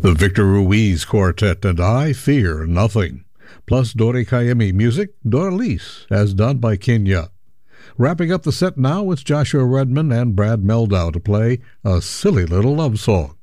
The Victor Ruiz Quartet and I Fear Nothing, plus Dori Caymmi music, Doralice, as done by Kenya. Wrapping up the set now, it's Joshua Redman and Brad Meldau to play A Silly Little Love Song.